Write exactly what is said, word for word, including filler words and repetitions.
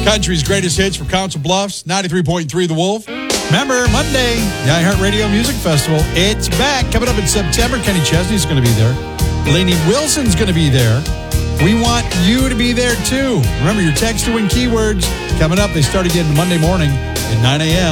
Country's greatest hits from Council Bluffs, ninety-three point three The Wolf. Remember, Monday, the iHeartRadio Music Festival. It's back. Coming up in September, Kenny Chesney's going to be there. Lainey Wilson's going to be there. We want you to be there, too. Remember, your text to win keywords coming up. They start again Monday morning at nine a.m.